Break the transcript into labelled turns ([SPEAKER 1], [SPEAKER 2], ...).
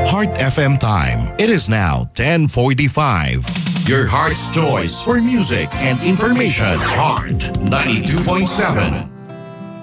[SPEAKER 1] Heart FM time. It is now 10:45. Your heart's choice for music and information. Heart 92.7.